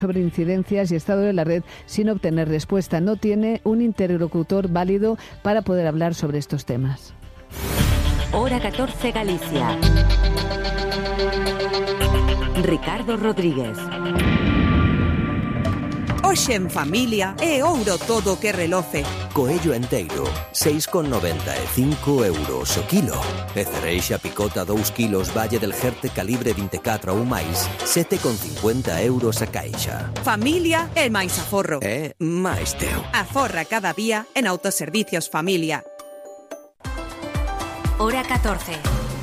sobre incidencias y estado de la red sin obtener respuesta. No tiene un interlocutor válido para poder hablar sobre estos temas. Hora 14 Galicia. Ricardo Rodríguez. Hoxe en familia é ouro todo que reloce. Coello enteiro, 6,95 euros o kilo. E cereixa picota 2 kilos Valle del Jerte calibre 24 ou máis, 7,50 euros a caixa. Familia é máis aforro. É máis teu. Aforra cada día en Autoservicios Familia. Hora 14.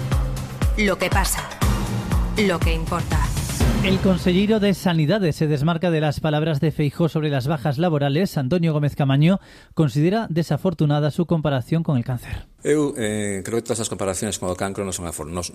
Lo que pasa. Lo que importa. El conselleiro de Sanidade se desmarca de las palabras de Feijóo sobre las bajas laborales. Antonio Gómez Camaño considera desafortunada su comparación con el cáncer. Eu creo que todas as comparacións con o cancro non son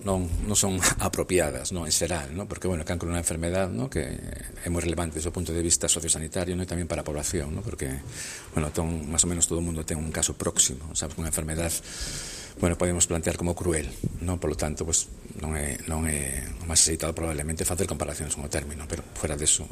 apropiadas, en xeral, porque o cancro é unha enfermedad que é moi relevante desde o punto de vista sociosanitario e tamén para a población, porque máis ou menos todo o mundo ten un caso próximo, sabes, unha enfermedad podemos plantear como cruel, por lo tanto, non é o máis acertado probablemente facer comparacións con o término, pero fuera deso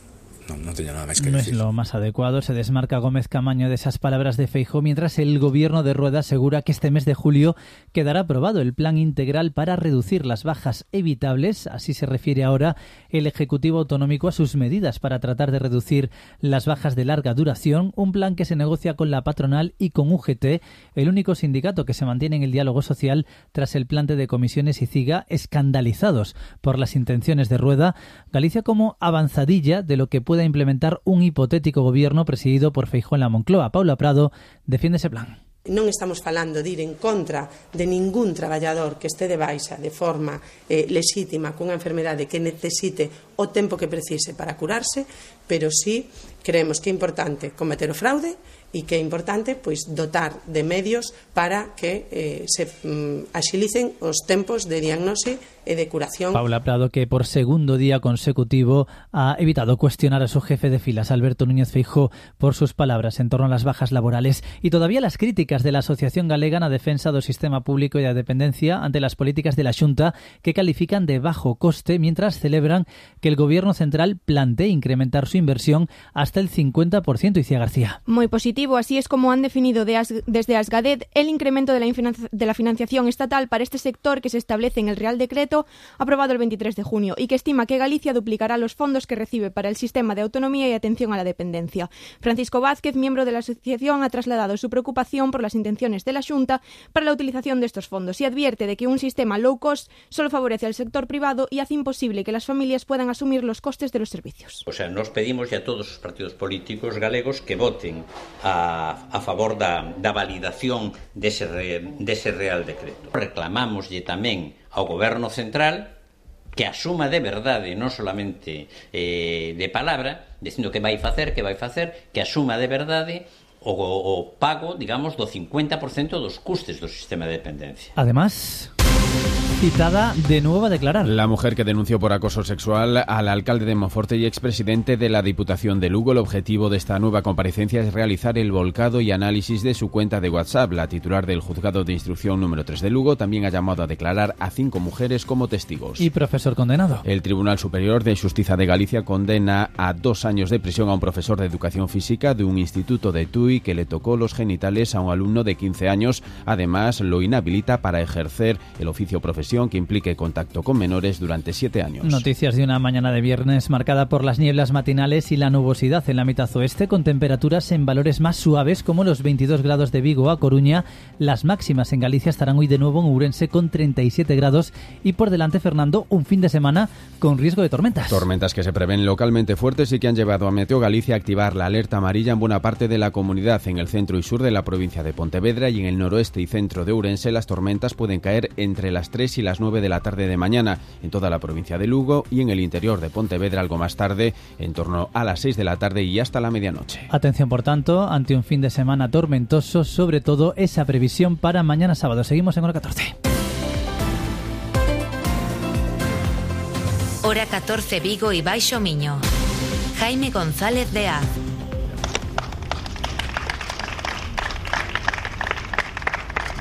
no teño nada máis que decir. No es lo más adecuado. Se desmarca Gómez Camaño de esas palabras de Feijóo, mientras el gobierno de Rueda asegura que este mes de julio quedará aprobado el plan integral para reducir las bajas evitables. Así se refiere ahora el Ejecutivo Autonómico a sus medidas para tratar de reducir las bajas de larga duración, un plan que se negocia con la patronal y con UGT, el único sindicato que se mantiene en el diálogo social tras el plante de comisiones y CIGA, escandalizados por las intenciones de Rueda. Galicia como avanzadilla de lo que puede implementar un hipotético gobierno presidido por Feijóo en la Moncloa. Paula Prado defiende ese plan. Non estamos falando de ir en contra de ningún traballador que este de baixa de forma lexítima cunha enfermedade que necesite o tempo que precise para curarse, pero sí creemos que é importante combater o fraude e que é importante dotar de medios para que se axilicen os tempos de diagnose e de curación. Paula Prado, que por segundo día consecutivo ha evitado cuestionar a su jefe de filas, Alberto Núñez Feijóo, por sus palabras en torno a las bajas laborales y todavía las críticas de la Asociación Galega na Defensa do Sistema Público e da Dependencia ante las políticas de la Xunta, que califican de bajo coste, mientras celebran que el Gobierno central plantee incrementar su inversión hasta el 50%. Icía García. Muy positivo, así es como han definido desde Asgadet el incremento de la financiación estatal para este sector que se establece en el Real Decreto aprobado el 23 de junio y que estima que Galicia duplicará los fondos que recibe para el sistema de autonomía y atención a la dependencia. Francisco Vázquez, miembro de la asociación, ha trasladado su preocupación por las intenciones de la Xunta para la utilización de estos fondos y advierte de que un sistema low cost solo favorece al sector privado y hace imposible que las familias puedan asumir los costes de los servicios. O sea, nos pedimos a todos os partidos políticos galegos que voten a favor da validación dese Real Decreto. Reclamámoslle tamén ao Goberno central que asuma de verdade, non solamente de palabra, dicindo que vai facer, que asuma de verdade o pago, digamos, do 50% dos custes do sistema de dependencia. Además, citada de nuevo a declarar. La mujer que denunció por acoso sexual al alcalde de Monforte y expresidente de la Diputación de Lugo. El objetivo de esta nueva comparecencia es realizar el volcado y análisis de su cuenta de WhatsApp. La titular del Juzgado de Instrucción número 3 de Lugo también ha llamado a declarar a 5 mujeres como testigos. ¿Y profesor condenado? El Tribunal Superior de Xustiza de Galicia condena a 2 años de prisión a un profesor de educación física de un instituto de Tui que le tocó los genitales a un alumno de 15 años. Además, lo inhabilita para ejercer el oficio profesional que implique contacto con menores durante 7 años. Noticias de una mañana de viernes marcada por las nieblas matinales y la nubosidad en la mitad oeste, con temperaturas en valores más suaves como los 22 grados de Vigo a Coruña. Las máximas en Galicia estarán hoy de nuevo en Ourense con 37 grados y por delante, Fernando, un fin de semana con riesgo de tormentas. Tormentas que se prevén localmente fuertes y que han llevado a Meteo Galicia a activar la alerta amarilla en buena parte de la comunidad. En el centro y sur de la provincia de Pontevedra y en el noroeste y centro de Ourense las tormentas pueden caer entre las 3 y las 9 de la tarde de mañana en toda la provincia de Lugo y en el interior de Pontevedra algo más tarde, en torno a las 6 de la tarde y hasta la medianoche. Atención, por tanto, ante un fin de semana tormentoso, sobre todo esa previsión para mañana sábado. Seguimos en Hora 14. Hora 14 Vigo y Baixo Miño. Jaime González de Az.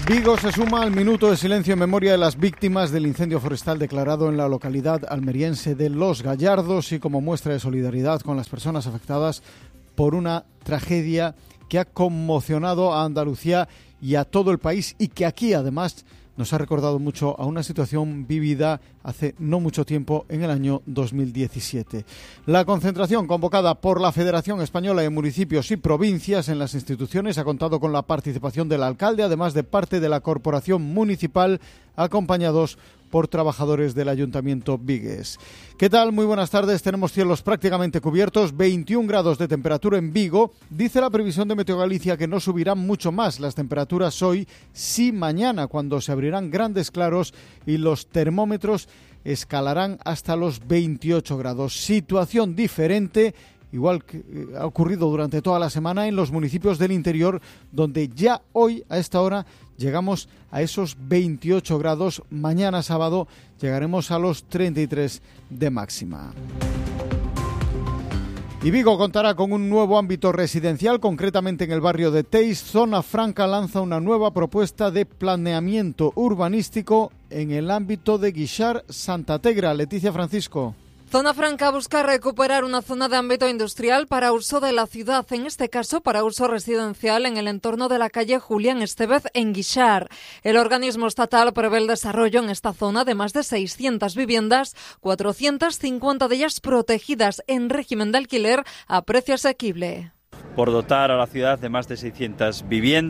Vigo se suma al minuto de silencio en memoria de las víctimas del incendio forestal declarado en la localidad almeriense de Los Gallardos y como muestra de solidaridad con las personas afectadas por una tragedia que ha conmocionado a Andalucía y a todo el país y que aquí además nos ha recordado mucho a una situación vivida hace no mucho tiempo en el año 2017. La concentración convocada por la Federación Española de Municipios y Provincias en las instituciones ha contado con la participación del alcalde, además de parte de la corporación municipal, acompañados por trabajadores del Ayuntamiento vigués. ¿Qué tal? Muy buenas tardes. Tenemos cielos prácticamente cubiertos, 21 grados de temperatura en Vigo. Dice la previsión de Meteo Galicia que no subirán mucho más las temperaturas hoy, sí mañana, cuando se abrirán grandes claros y los termómetros escalarán hasta los 28 grados. Situación diferente, igual que ha ocurrido durante toda la semana en los municipios del interior, donde ya hoy a esta hora llegamos a esos 28 grados. Mañana sábado llegaremos a los 33 de máxima. Y Vigo contará con un nuevo ámbito residencial, concretamente en el barrio de Teis. Zona Franca lanza una nueva propuesta de planeamiento urbanístico en el ámbito de Guixar Santa Tegra. Leticia Francisco. Zona Franca busca recuperar una zona de ámbito industrial para uso de la ciudad, en este caso para uso residencial en el entorno de la calle Julián Estevez en Guixar. El organismo estatal prevé el desarrollo en esta zona de más de 600 viviendas, 450 de ellas protegidas en régimen de alquiler a precio asequible. Por dotar a la ciudad de más de 600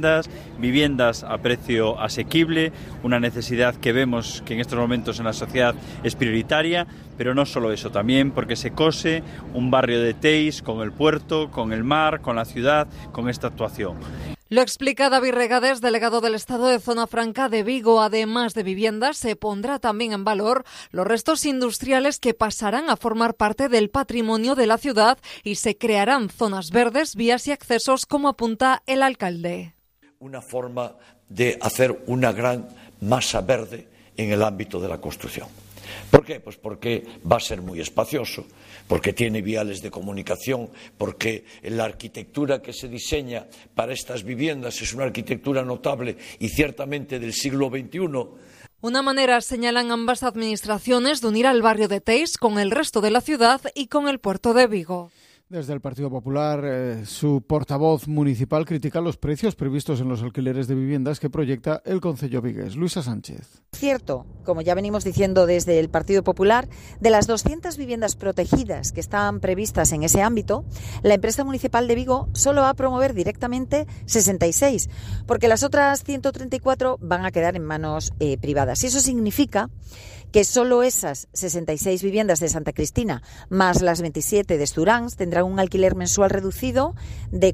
viviendas a precio asequible, una necesidad que vemos que en estos momentos en la sociedad es prioritaria, pero no solo eso, también porque se cose un barrio de Teis con el puerto, con el mar, con la ciudad, con esta actuación. Lo explica David Regades, delegado del Estado de Zona Franca de Vigo. Además de viviendas, se pondrá también en valor los restos industriales que pasarán a formar parte del patrimonio de la ciudad y se crearán zonas verdes, vías y accesos, como apunta el alcalde. Una forma de hacer una gran masa verde en el ámbito de la construcción. ¿Por qué? Pues porque va a ser muy espacioso, porque tiene viales de comunicación, porque la arquitectura que se diseña para estas viviendas es una arquitectura notable y ciertamente del siglo XXI. Una manera, señalan ambas administraciones, de unir al barrio de Teis con el resto de la ciudad y con el puerto de Vigo. Desde el Partido Popular, su portavoz municipal critica los precios previstos en los alquileres de viviendas que proyecta el concello vigués. Luisa Sánchez. Cierto, como ya venimos diciendo desde el Partido Popular, de las 200 viviendas protegidas que están previstas en ese ámbito, la empresa municipal de Vigo solo va a promover directamente 66, porque las otras 134 van a quedar en manos privadas. Y eso significa que solo esas 66 viviendas de Santa Cristina más las 27 de Esturans tendrán un alquiler mensual reducido de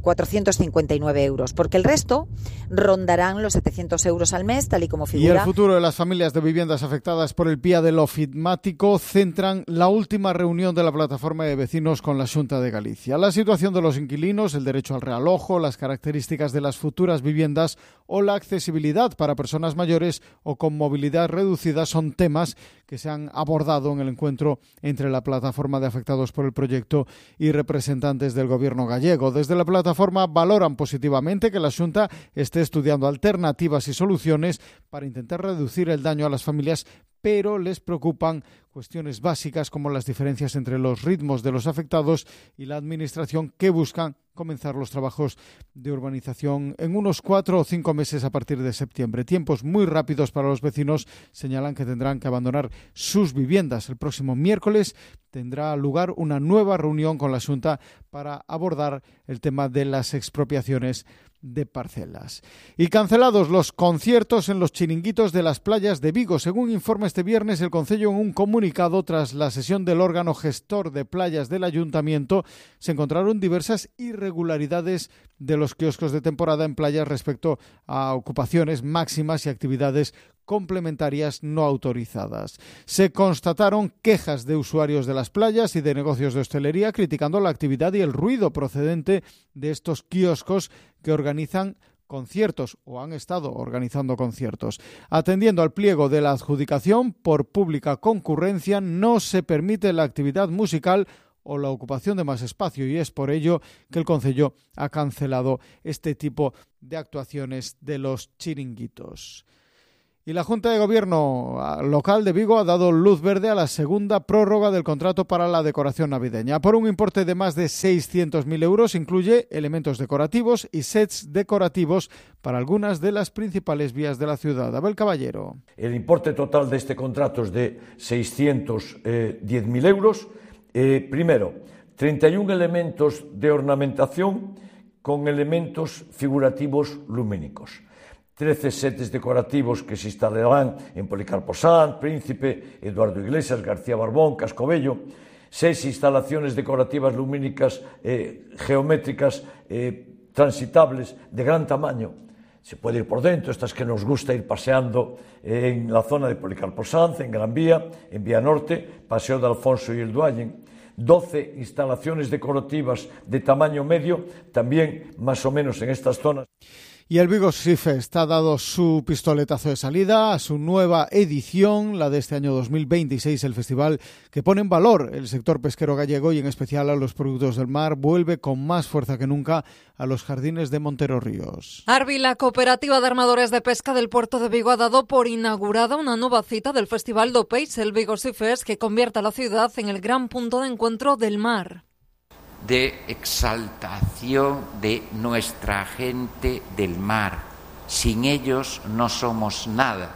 459 euros, porque el resto rondarán los 700 euros al mes, tal y como figura. Y el futuro de las familias de viviendas afectadas por el PIA del ofidmático centran la última reunión de la plataforma de vecinos con la Xunta de Galicia. La situación de los inquilinos, el derecho al realojo, las características de las futuras viviendas o la accesibilidad para personas mayores o con movilidad reducida son temas que se han abordado en el encuentro entre la plataforma de afectados por el proyecto y representantes del gobierno gallego. Desde la plataforma valoran positivamente que la Xunta esté estudiando alternativas y soluciones para intentar reducir el daño a las familias, pero les preocupan cuestiones básicas como las diferencias entre los ritmos de los afectados y la administración, que buscan comenzar los trabajos de urbanización en unos 4 o 5 meses a partir de septiembre. Tiempos muy rápidos para los vecinos. Señalan que tendrán que abandonar sus viviendas. El próximo miércoles tendrá lugar una nueva reunión con la Xunta para abordar el tema de las expropiaciones de parcelas. Y cancelados los conciertos en los chiringuitos de las playas de Vigo. Según informa este viernes el concello en un comunicado, tras la sesión del órgano gestor de playas del ayuntamiento, se encontraron diversas irregularidades de los kioscos de temporada en playas respecto a ocupaciones máximas y actividades complementarias no autorizadas. Se constataron quejas de usuarios de las playas y de negocios de hostelería criticando la actividad y el ruido procedente de estos kioscos que organizan conciertos o han estado organizando conciertos. Atendiendo al pliego de la adjudicación por pública concurrencia, no se permite la actividad musical o la ocupación de más espacio, y es por ello que el Concello ha cancelado este tipo de actuaciones de los chiringuitos. Y la Junta de Gobierno local de Vigo ha dado luz verde a la segunda prórroga del contrato para la decoración navideña. Por un importe de más de 600.000 euros, incluye elementos decorativos y sets decorativos para algunas de las principales vías de la ciudad. Abel Caballero. El importe total de este contrato es de 610.000 euros. Primero, 31 elementos de ornamentación con elementos figurativos lumínicos. 13 setes decorativos que se instalarán en Policarpo Sanz, Príncipe, Eduardo Iglesias, García Barbón, Cascobello. 6 instalaciones decorativas lumínicas geométricas transitables de gran tamaño. Se puede ir por dentro, estas que nos gusta ir paseando en la zona de Policarpo Sanz, en Gran Vía, en Vía Norte, Paseo de Alfonso y el Duayen. 12 instalaciones decorativas de tamaño medio, también más o menos en estas zonas. Y el Vigo Sea Fest ha dado su pistoletazo de salida a su nueva edición, la de este año 2026. El festival que pone en valor el sector pesquero gallego y en especial a los productos del mar, vuelve con más fuerza que nunca a los jardines de Montero Ríos. Arbi, la cooperativa de armadores de pesca del puerto de Vigo, ha dado por inaugurada una nueva cita del Festival do Peix, el Vigo Sea Fest, que convierte a la ciudad en el gran punto de encuentro del mar. De exaltación de nuestra gente del mar. Sin ellos no somos nada.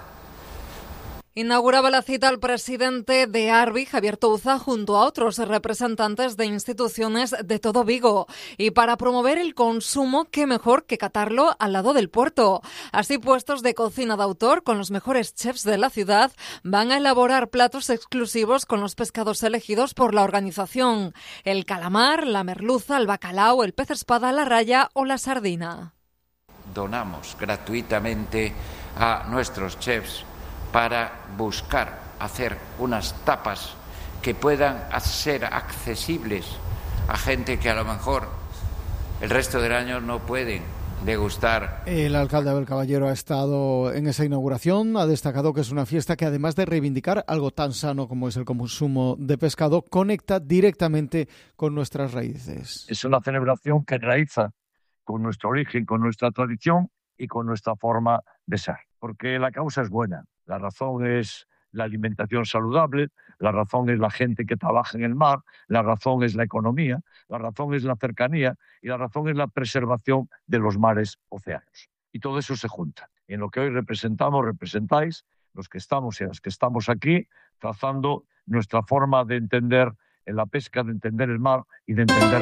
Inauguraba la cita el presidente de Arbi, Javier Touza, junto a otros representantes de instituciones de todo Vigo. Y para promover el consumo, qué mejor que catarlo al lado del puerto. Así, puestos de cocina de autor con los mejores chefs de la ciudad van a elaborar platos exclusivos con los pescados elegidos por la organización: el calamar, la merluza, el bacalao, el pez espada, la raya o la sardina. Donamos gratuitamente a nuestros chefs para buscar hacer unas tapas que puedan ser accesibles a gente que a lo mejor el resto del año no pueden degustar. El alcalde Abel Caballero ha estado en esa inauguración, ha destacado que es una fiesta que, además de reivindicar algo tan sano como es el consumo de pescado, conecta directamente con nuestras raíces. Es una celebración que enraiza con nuestro origen, con nuestra tradición y con nuestra forma de ser, porque la causa es buena. La razón es la alimentación saludable, la razón es la gente que trabaja en el mar, la razón es la economía, la razón es la cercanía y la razón es la preservación de los mares, océanos. Y todo eso se junta. En lo que hoy representáis, los que estamos y las que estamos aquí, trazando nuestra forma de entender la pesca, de entender el mar y de entender...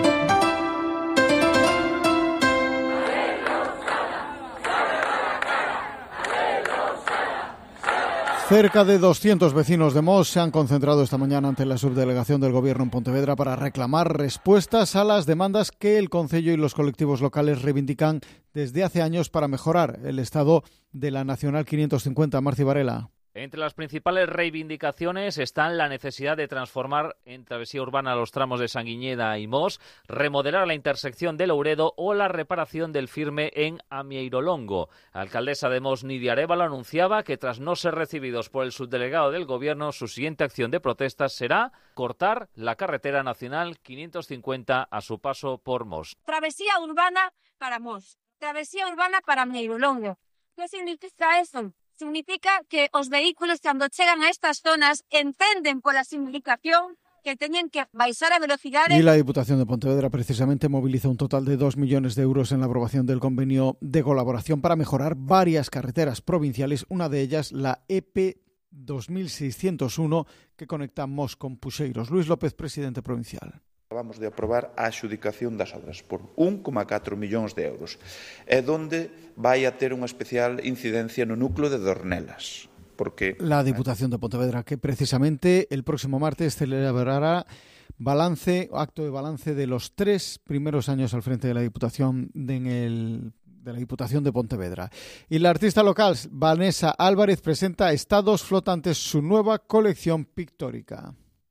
Cerca de 200 vecinos de Mos se han concentrado esta mañana ante la subdelegación del Gobierno en Pontevedra para reclamar respuestas a las demandas que el Concello y los colectivos locales reivindican desde hace años para mejorar el estado de la Nacional 550. Marci Varela. Entre las principales reivindicaciones están la necesidad de transformar en travesía urbana los tramos de Sanguiñeda y Mos, remodelar la intersección de Louredo o la reparación del firme en Amieirolongo. La alcaldesa de Mos, Nidia Arévalo, anunciaba que tras no ser recibidos por el subdelegado del Gobierno, su siguiente acción de protestas será cortar la carretera nacional 550 a su paso por Mos. Travesía urbana para Mos, travesía urbana para Amieirolongo. ¿Qué significa eso? Significa que os vehículos, cando chegan a estas zonas, entenden pola simplificación que teñen que baixar a velocidades. Y la Diputación de Pontevedra precisamente moviliza un total de 2 millones de euros en la aprobación del convenio de colaboración para mejorar varias carreteras provinciales, una de ellas la EP 2601 que conecta Mos con Puxeiros. Luis López, presidente provincial. Acabamos de aprobar a adxudicación das obras por 1,4 millóns de euros, donde vai a ter unha especial incidencia no núcleo de Dornelas. Porque la Diputación de Pontevedra, que precisamente el próximo martes celebrará acto de balance de los 3 primeros años al frente de la Diputación de la Diputación de Pontevedra. Y la artista local Vanessa Álvarez presenta Estados Flotantes, su nueva colección pictórica.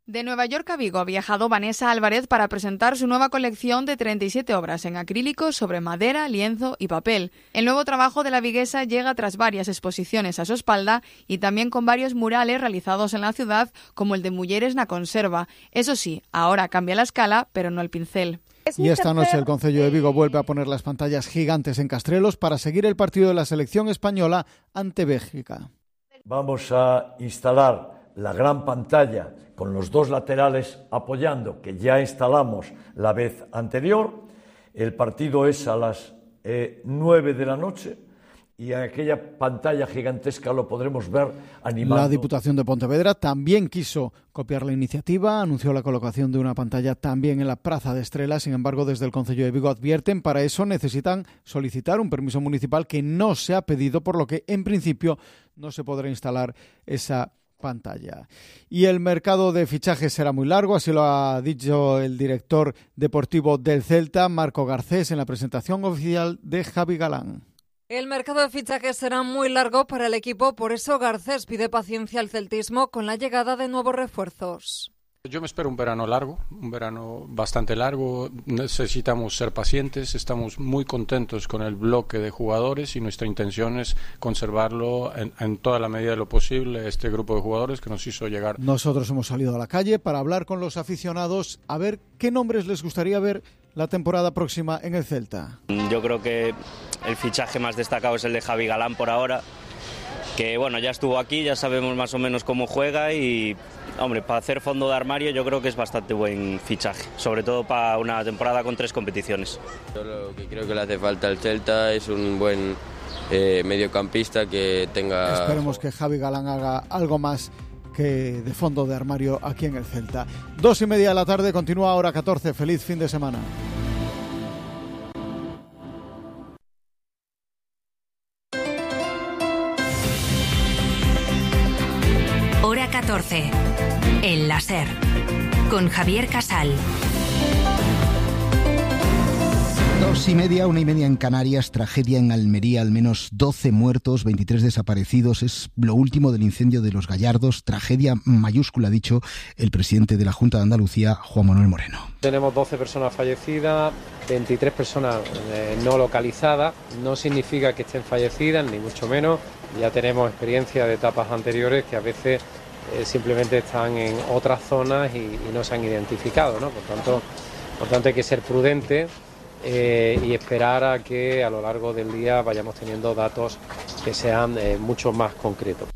De Nueva York a Vigo ha viajado Vanessa Álvarez para presentar su nueva colección de 37 obras en acrílico sobre madera, lienzo y papel. El nuevo trabajo de la viguesa llega tras varias exposiciones a su espalda y también con varios murales realizados en la ciudad, como el de Mulleres na Conserva. Eso sí, ahora cambia la escala, pero no el pincel. Y esta noche el Concello de Vigo vuelve a poner las pantallas gigantes en Castrelos para seguir el partido de la selección española ante Bélgica. Vamos a instalar la gran pantalla con los dos laterales apoyando, que ya instalamos la vez anterior. El partido es a las 9 de la noche y en aquella pantalla gigantesca lo podremos ver animando. La Diputación de Pontevedra también quiso copiar la iniciativa, anunció la colocación de una pantalla también en la Praza de Estrela. Sin embargo, desde el Concello de Vigo advierten, para eso necesitan solicitar un permiso municipal que no se ha pedido, por lo que en principio no se podrá instalar esa pantalla. Y el mercado de fichajes será muy largo, así lo ha dicho el director deportivo del Celta, Marco Garcés, en la presentación oficial de Javi Galán. El mercado de fichajes será muy largo para el equipo, por eso Garcés pide paciencia al celtismo con la llegada de nuevos refuerzos. Yo me espero un verano largo, un verano bastante largo. Necesitamos ser pacientes, estamos muy contentos con el bloque de jugadores y nuestra intención es conservarlo en toda la medida de lo posible, este grupo de jugadores que nos hizo llegar. Nosotros hemos salido a la calle para hablar con los aficionados a ver qué nombres les gustaría ver la temporada próxima en el Celta. Yo creo que el fichaje más destacado es el de Javi Galán por ahora, que bueno, ya estuvo aquí, ya sabemos más o menos cómo juega y, hombre, para hacer fondo de armario yo creo que es bastante buen fichaje, sobre todo para una temporada con 3 competiciones. Yo lo que creo que le hace falta al Celta es un buen mediocampista que tenga... Esperemos que Javi Galán haga algo más que de fondo de armario aquí en el Celta. 2:30 de la tarde, continúa Hora 14. Feliz fin de semana. Hora 14. El láser. Con Javier Casal. 2:30, 1:30 en Canarias, tragedia en Almería, al menos 12 muertos, 23 desaparecidos. Es lo último del incendio de Los Gallardos, tragedia mayúscula, ha dicho el presidente de la Junta de Andalucía, Juan Manuel Moreno. Tenemos 12 personas fallecidas, 23 personas no localizadas. No significa que estén fallecidas, ni mucho menos. Ya tenemos experiencia de etapas anteriores que a veces simplemente están en otras zonas y no se han identificado, ¿no? Por tanto hay que ser prudentes y esperar a que a lo largo del día vayamos teniendo datos que sean mucho más concretos.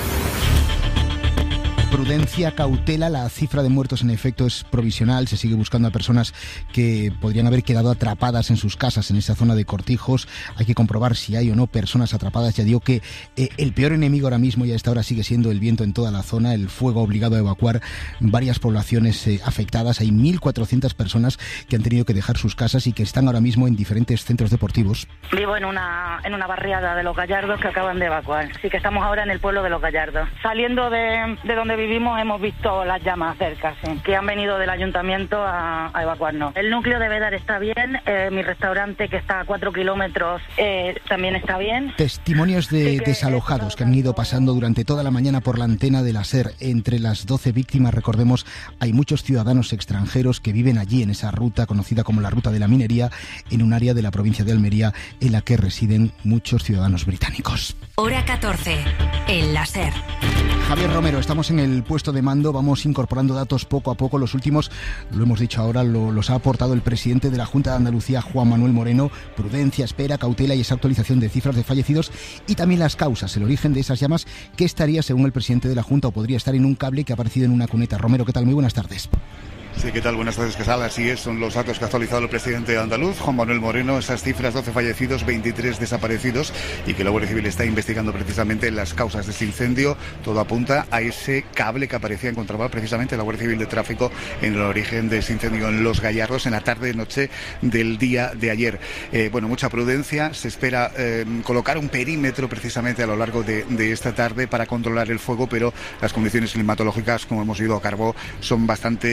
Prudencia, cautela, la cifra de muertos en efecto es provisional, se sigue buscando a personas que podrían haber quedado atrapadas en sus casas en esa zona de Cortijos. Hay que comprobar si hay o no personas atrapadas. Ya digo que el peor enemigo ahora mismo y a esta hora sigue siendo el viento en toda la zona. El fuego ha obligado a evacuar varias poblaciones afectadas. Hay 1.400 personas que han tenido que dejar sus casas y que están ahora mismo en diferentes centros deportivos. Vivo en una barriada de Los Gallardos que acaban de evacuar. Así que estamos ahora en el pueblo de Los Gallardos. Saliendo de donde vivimos hemos visto las llamas cerca, sí, que han venido del ayuntamiento a evacuarnos. El núcleo de Bédar está bien, mi restaurante que está a 4 kilómetros también está bien. Testimonios de desalojados que han ido pasando durante toda la mañana por la antena de la SER. Entre las 12 víctimas, recordemos, hay muchos ciudadanos extranjeros que viven allí en esa ruta conocida como la Ruta de la Minería, en un área de la provincia de Almería en la que residen muchos ciudadanos británicos. Hora 14. El láser. Javier Romero, estamos en el puesto de mando, vamos incorporando datos poco a poco. Los últimos, lo hemos dicho ahora, los ha aportado el presidente de la Junta de Andalucía, Juan Manuel Moreno. Prudencia, espera, cautela y esa actualización de cifras de fallecidos y también las causas, el origen de esas llamas, que estaría, según el presidente de la Junta, o podría estar en un cable que ha aparecido en una cuneta. Romero, ¿qué tal? Muy buenas tardes. Sí, ¿qué tal? Buenas tardes, Casal. Así es, son los datos que ha actualizado el presidente andaluz, Juan Manuel Moreno. Esas cifras: 12 fallecidos, 23 desaparecidos, y que la Guardia Civil está investigando precisamente las causas de ese incendio. Todo apunta a ese cable que aparecía, encontraba precisamente la Guardia Civil de Tráfico en el origen de ese incendio en Los Gallardos en la tarde-noche del día de ayer. Mucha prudencia. Se espera colocar un perímetro precisamente a lo largo de esta tarde para controlar el fuego, pero las condiciones climatológicas, como hemos ido a cargo, son bastante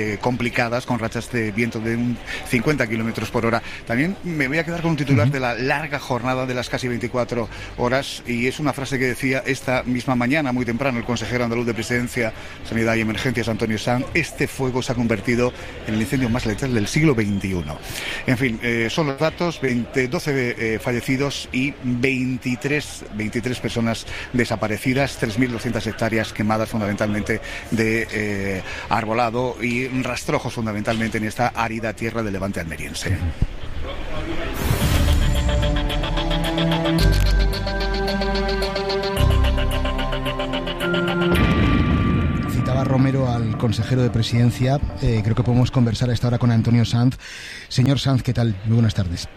complicadas, con rachas de viento de 50 kilómetros por hora. También me voy a quedar con un titular de la larga jornada de las casi 24 horas, y es una frase que decía esta misma mañana, muy temprano, el consejero andaluz de Presidencia, Sanidad y Emergencias, Antonio Sanz: este fuego se ha convertido en el incendio más letal del siglo XXI. En fin, son los datos: 12 fallecidos y 23 personas desaparecidas, 3.200 hectáreas quemadas, fundamentalmente de arbolado, y rastrojos fundamentalmente en esta árida tierra del levante almeriense. Citaba Romero al consejero de Presidencia. Creo que podemos conversar a esta hora con Antonio Sanz. Señor Sanz, ¿qué tal? Muy buenas tardes.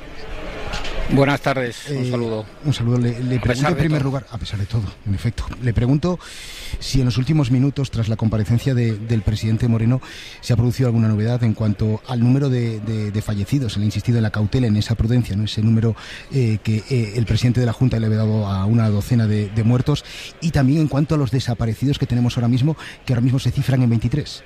Buenas tardes, un saludo. Un saludo. Le pregunto en primer lugar, a pesar de todo, en efecto, le pregunto si en los últimos minutos, tras la comparecencia del presidente Moreno, se ha producido alguna novedad en cuanto al número de fallecidos. Le he insistido en la cautela, en esa prudencia, ¿no? Ese número que el presidente de la Junta le había dado a una docena de muertos, y también en cuanto a los desaparecidos que tenemos ahora mismo, que ahora mismo se cifran en 23.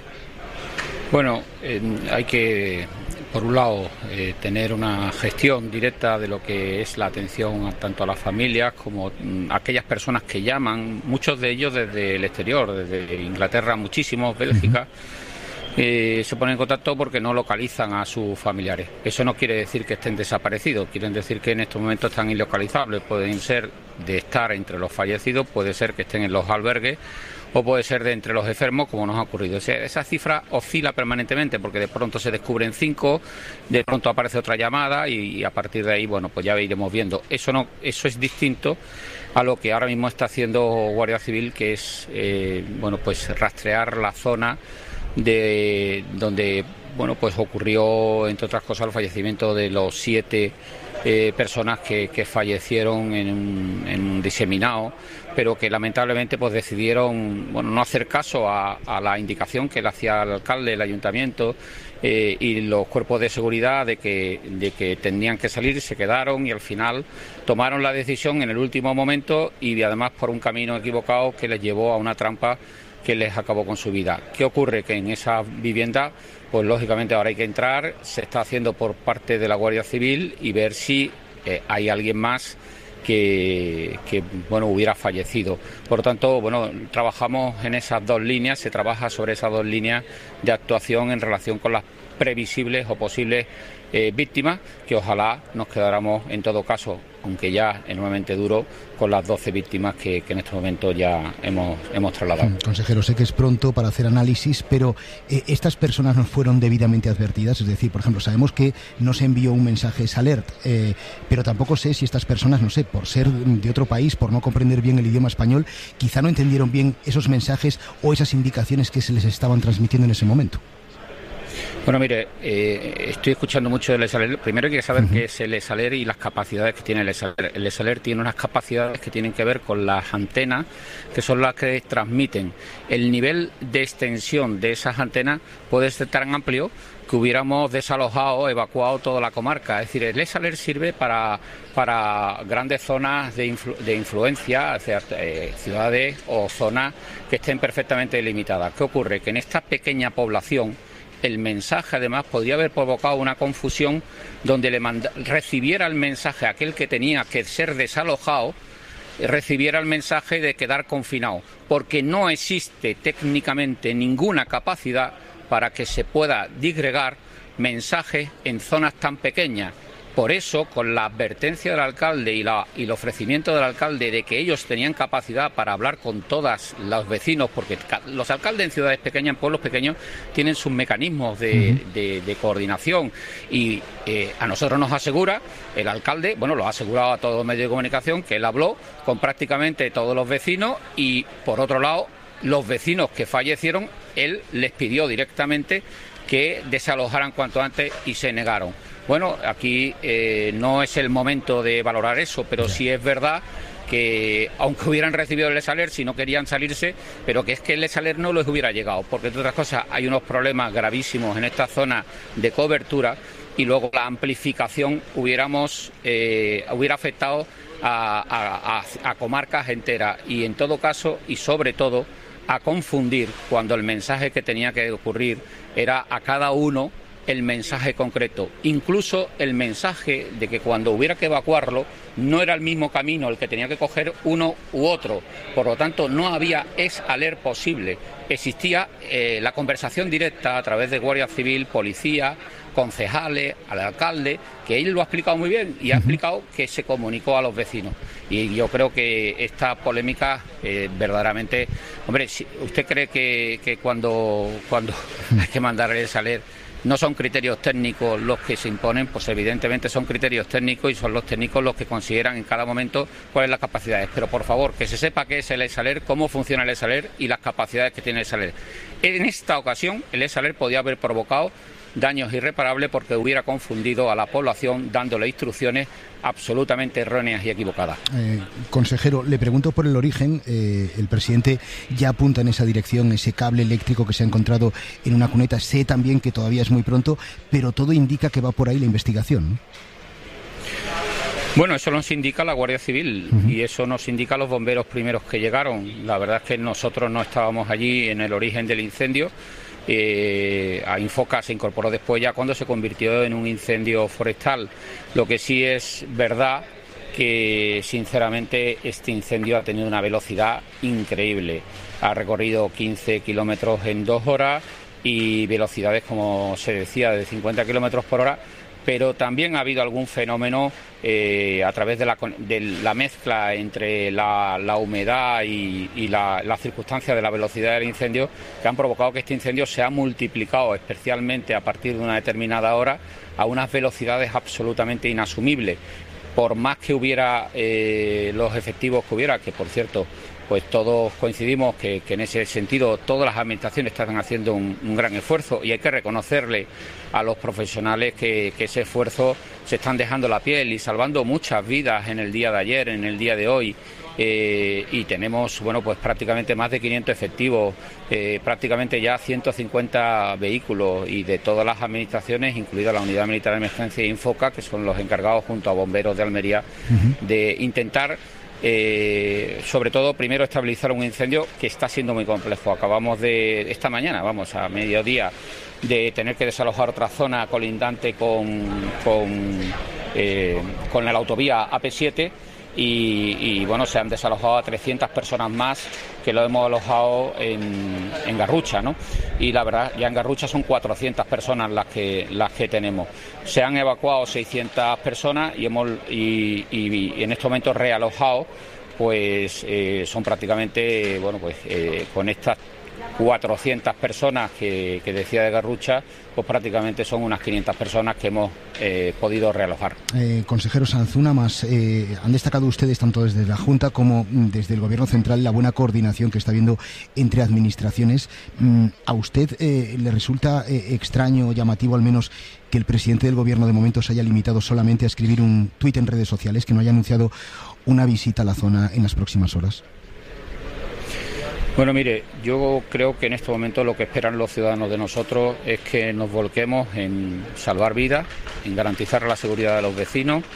Bueno, hay que, por un lado, tener una gestión directa de lo que es la atención tanto a las familias como a aquellas personas que llaman, muchos de ellos desde el exterior, desde Inglaterra, muchísimos, Bélgica. Se ponen en contacto porque no localizan a sus familiares. Eso no quiere decir que estén desaparecidos, quieren decir que en estos momentos están ilocalizables. Pueden ser de estar entre los fallecidos, puede ser que estén en los albergues, o puede ser de entre los enfermos, como nos ha ocurrido. O sea, esa cifra oscila permanentemente, porque de pronto se descubren 5, de pronto aparece otra llamada, y a partir de ahí, bueno, pues ya iremos viendo. Eso es distinto a lo que ahora mismo está haciendo Guardia Civil, que es pues rastrear la zona de donde pues ocurrió, entre otras cosas, el fallecimiento de los 7 personas que fallecieron en un diseminado, pero que lamentablemente pues decidieron no hacer caso a la indicación que le hacía el alcalde, el ayuntamiento y los cuerpos de seguridad de que tenían que salir. Se quedaron y al final tomaron la decisión en el último momento, y además por un camino equivocado que les llevó a una trampa que les acabó con su vida. ¿Qué ocurre? Que en esa vivienda, pues lógicamente ahora hay que entrar, se está haciendo por parte de la Guardia Civil, y ver si hay alguien más que hubiera fallecido. Por lo tanto, trabajamos en esas 2 líneas, se trabaja sobre esas 2 líneas de actuación en relación con las previsibles o posibles víctimas, que ojalá nos quedáramos, en todo caso, aunque ya enormemente duro, con las 12 víctimas que en estos momentos ya hemos trasladado. Consejero, sé que es pronto para hacer análisis, pero ¿estas personas no fueron debidamente advertidas? Es decir, por ejemplo, sabemos que no se envió un mensaje alert, pero tampoco sé si estas personas, no sé, por ser de otro país, por no comprender bien el idioma español, quizá no entendieron bien esos mensajes o esas indicaciones que se les estaban transmitiendo en ese momento. Bueno, mire, estoy escuchando mucho del ESALER. Primero hay que saber qué es el ESALER y las capacidades que tiene el ESALER. El ESALER tiene unas capacidades que tienen que ver con las antenas, que son las que transmiten. El nivel de extensión de esas antenas puede ser tan amplio que hubiéramos desalojado, evacuado toda la comarca. Es decir, el ESALER sirve para grandes zonas de influencia, hacia ciudades o zonas que estén perfectamente delimitadas. ¿Qué ocurre? Que en esta pequeña población, el mensaje además podría haber provocado una confusión donde recibiera el mensaje aquel que tenía que ser desalojado, recibiera el mensaje de quedar confinado, porque no existe técnicamente ninguna capacidad para que se pueda disgregar mensajes en zonas tan pequeñas. Por eso, con la advertencia del alcalde y el ofrecimiento del alcalde de que ellos tenían capacidad para hablar con todos los vecinos, porque los alcaldes en ciudades pequeñas, en pueblos pequeños, tienen sus mecanismos de coordinación, y a nosotros nos asegura el alcalde, lo ha asegurado a todos los medios de comunicación, que él habló con prácticamente todos los vecinos, y por otro lado, los vecinos que fallecieron, él les pidió directamente que desalojaran cuanto antes y se negaron. Bueno, aquí no es el momento de valorar eso, pero sí es verdad que aunque hubieran recibido el ESALER, si no querían salirse, pero que es que el ESALER no les hubiera llegado, porque entre otras cosas hay unos problemas gravísimos en esta zona de cobertura, y luego la amplificación hubiera afectado a comarcas enteras, y en todo caso y sobre todo a confundir cuando el mensaje que tenía que ocurrir era a cada uno el mensaje concreto, incluso el mensaje de que cuando hubiera que evacuarlo no era el mismo camino el que tenía que coger uno u otro, por lo tanto no había alert posible, existía la conversación directa a través de Guardia Civil, policía, concejales, al alcalde, que él lo ha explicado muy bien y ha explicado que se comunicó a los vecinos. Y yo creo que esta polémica verdaderamente... Hombre, si usted cree que cuando hay que mandarle el saler no son criterios técnicos los que se imponen, pues evidentemente son criterios técnicos y son los técnicos los que consideran en cada momento cuáles son las capacidades. Pero por favor, que se sepa qué es el ESALER, cómo funciona el ESALER y las capacidades que tiene el ESALER. En esta ocasión, el ESALER podía haber provocado daños irreparables porque hubiera confundido a la población dándole instrucciones absolutamente erróneas y equivocadas. Consejero, le pregunto por el origen. El presidente ya apunta en esa dirección, ese cable eléctrico que se ha encontrado en una cuneta. Sé también que todavía es muy pronto, pero todo indica que va por ahí la investigación, ¿no? Bueno, eso nos indica la Guardia Civil y eso nos indica los bomberos primeros que llegaron. La verdad es que nosotros no estábamos allí en el origen del incendio. A Infoca se incorporó después, ya cuando se convirtió en un incendio forestal. Lo que sí es verdad que sinceramente este incendio ha tenido una velocidad increíble. Ha recorrido 15 kilómetros en 2 horas y velocidades, como se decía, de 50 kilómetros por hora. Pero también ha habido algún fenómeno a través de la mezcla entre la humedad y la circunstancia de la velocidad del incendio, que han provocado que este incendio se ha multiplicado especialmente a partir de una determinada hora a unas velocidades absolutamente inasumibles. Por más que hubiera los efectivos que hubiera, que por cierto, pues todos coincidimos que en ese sentido todas las administraciones están haciendo un gran esfuerzo y hay que reconocerle a los profesionales que ese esfuerzo se están dejando la piel y salvando muchas vidas en el día de ayer, en el día de hoy. Y tenemos, bueno, pues prácticamente más de 500 efectivos, prácticamente ya 150 vehículos y de todas las administraciones, incluida la Unidad Militar de Emergencia e Infoca, que son los encargados junto a bomberos de Almería de intentar sobre todo primero estabilizar un incendio que está siendo muy complejo. Acabamos de esta mañana, vamos a mediodía, de tener que desalojar otra zona colindante con la autovía AP7 y bueno, se han desalojado a 300 personas más que lo hemos alojado en Garrucha, ¿no? Y la verdad, ya en Garrucha son 400 personas las que tenemos. Se han evacuado 600 personas y en estos momentos realojados, pues son prácticamente, bueno, pues con estas 400 personas que decía de Garrucha, pues prácticamente son unas 500 personas que hemos podido realojar. Consejero Sanz, una más. Han destacado ustedes, tanto desde la Junta como desde el Gobierno Central, la buena coordinación que está habiendo entre administraciones. ¿A usted le resulta extraño o llamativo, al menos, que el presidente del Gobierno de momento se haya limitado solamente a escribir un tuit en redes sociales, que no haya anunciado una visita a la zona en las próximas horas? Bueno, mire, yo creo que en este momento lo que esperan los ciudadanos de nosotros es que nos volquemos en salvar vidas, en garantizar la seguridad de los vecinos,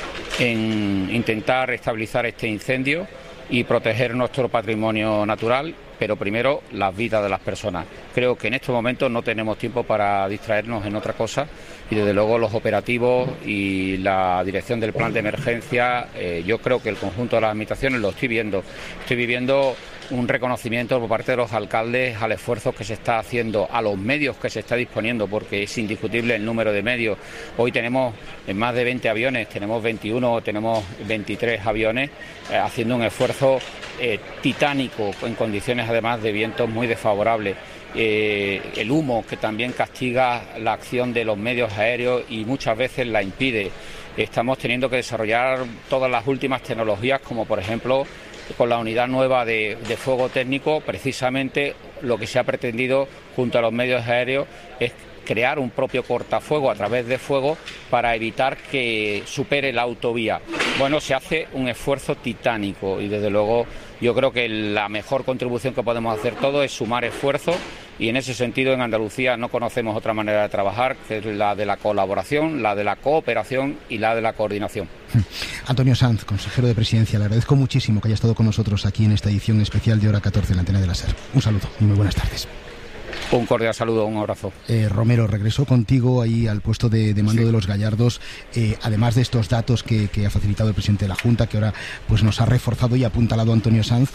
en intentar estabilizar este incendio y proteger nuestro patrimonio natural, pero primero las vidas de las personas. Creo que en estos momentos no tenemos tiempo para distraernos en otra cosa y desde luego los operativos y la dirección del plan de emergencia, yo creo que el conjunto de las administraciones lo estoy viendo. Estoy viviendo un reconocimiento por parte de los alcaldes al esfuerzo que se está haciendo, a los medios que se está disponiendo, porque es indiscutible el número de medios. Hoy tenemos más de 20 aviones, tenemos 21, tenemos 23 aviones haciendo un esfuerzo titánico en condiciones además de vientos muy desfavorables. El humo que también castiga la acción de los medios aéreos y muchas veces la impide. Estamos teniendo que desarrollar todas las últimas tecnologías, como por ejemplo con la unidad nueva de fuego técnico. Precisamente lo que se ha pretendido junto a los medios aéreos es crear un propio cortafuego a través de fuego para evitar que supere la autovía. Bueno, se hace un esfuerzo titánico y desde luego yo creo que la mejor contribución que podemos hacer todos es sumar esfuerzos y en ese sentido en Andalucía no conocemos otra manera de trabajar que es la de la colaboración, la de la cooperación y la de la coordinación. Antonio Sanz, consejero de Presidencia, le agradezco muchísimo que haya estado con nosotros aquí en esta edición especial de Hora 14 en la antena de la SER. Un saludo y muy buenas tardes. Un cordial saludo, un abrazo. Romero, regreso contigo ahí al puesto de mando de los Gallardos. Además de estos datos que ha facilitado el presidente de la Junta, que ahora pues nos ha reforzado y apuntalado Antonio Sanz,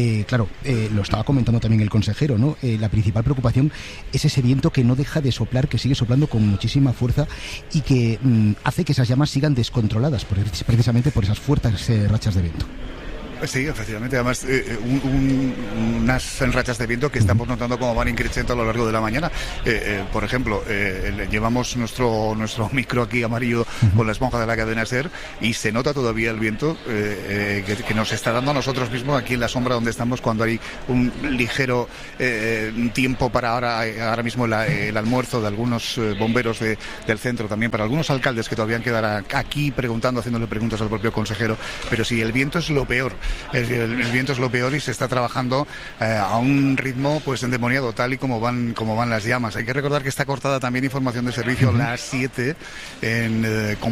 lo estaba comentando también el consejero, ¿no? La principal preocupación es ese viento que no deja de soplar, que sigue soplando con muchísima fuerza y que hace que esas llamas sigan descontroladas, precisamente por esas fuertes rachas de viento. Sí, efectivamente, además unas rachas de viento que estamos notando como van increciendo a lo largo de la mañana. Por ejemplo, llevamos nuestro micro aquí amarillo con la esponja de la cadena SER y se nota todavía el viento que nos está dando a nosotros mismos aquí en la sombra donde estamos, cuando hay un ligero tiempo para ahora mismo el almuerzo de algunos bomberos del centro, también para algunos alcaldes que todavía quedarán aquí haciéndole preguntas al propio consejero. Pero sí, el viento es lo peor. El viento es lo peor y se está trabajando a un ritmo pues endemoniado, tal y como van las llamas. Hay que recordar que está cortada también información de servicio a las 7 en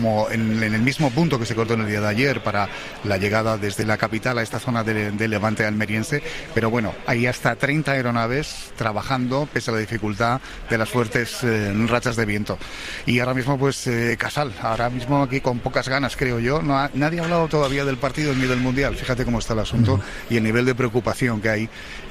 el mismo punto que se cortó en el día de ayer para la llegada desde la capital a esta zona de Levante almeriense. Pero bueno, hay hasta 30 aeronaves trabajando pese a la dificultad de las fuertes rachas de viento. Y ahora mismo pues Casal, ahora mismo aquí con pocas ganas, creo yo. Nadie ha hablado todavía del partido ni del Mundial. Fíjate cómo está el asunto y el nivel de preocupación que hay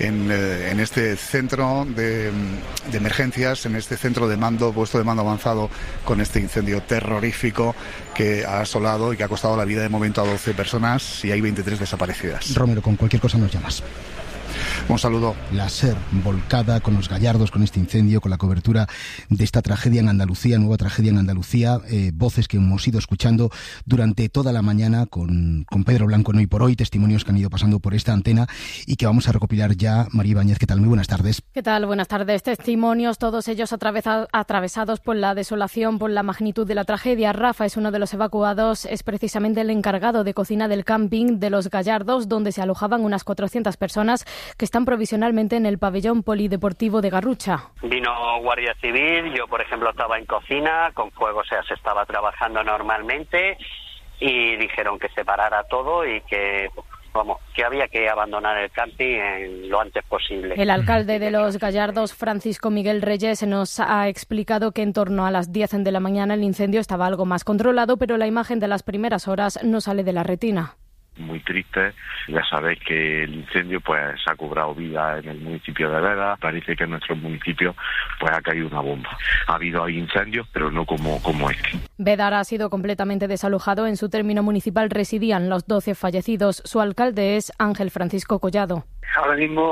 en este centro de emergencias, en este centro de mando, puesto de mando avanzado, con este incendio terrorífico que ha asolado y que ha costado la vida de momento a 12 personas y hay 23 desaparecidas. Romero, con cualquier cosa nos llamas. Un saludo. La SER volcada con los Gallardos, con este incendio, con la cobertura de esta tragedia en Andalucía, nueva tragedia en Andalucía, voces que hemos ido escuchando durante toda la mañana con Pedro Blanco en Hoy por Hoy, testimonios que han ido pasando por esta antena y que vamos a recopilar ya. María Ibáñez, ¿qué tal? Muy buenas tardes. ¿Qué tal? Buenas tardes. Testimonios, todos ellos atravesados por la desolación, por la magnitud de la tragedia. Rafa es uno de los evacuados, es precisamente el encargado de cocina del camping de los Gallardos, donde se alojaban unas 400 personas que están provisionalmente en el pabellón polideportivo de Garrucha. Vino Guardia Civil, yo por ejemplo estaba en cocina, con fuego, o sea, se estaba trabajando normalmente y dijeron que se parara todo y que había que abandonar el camping en lo antes posible. El alcalde de los Gallardos, Francisco Miguel Reyes, nos ha explicado que en torno a las 10 de la mañana el incendio estaba algo más controlado, pero la imagen de las primeras horas no sale de la retina. Muy triste, ya sabéis que el incendio pues ha cobrado vida en el municipio de Veda. Parece que en nuestro municipio pues ha caído una bomba. Ha habido incendios, pero no como este. Vedar ha sido completamente desalojado. En su término municipal residían los 12 fallecidos. Su alcalde es Ángel Francisco Collado. Ahora mismo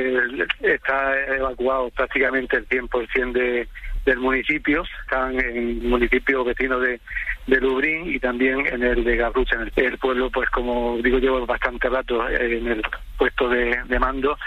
está evacuado prácticamente el 100% del municipio. Están en municipios vecinos de Lubrín y también en el de Garrucha. En el pueblo, pues como digo, llevo bastante rato en el puesto de mando